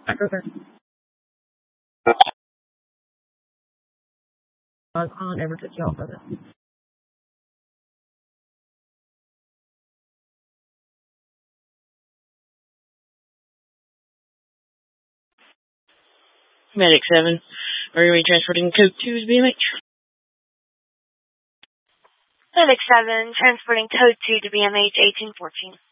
I'll never took you off of it. Medic 7. Are you transporting code 2 to BMH? Medic 7, transporting code 2 to BMH 1814.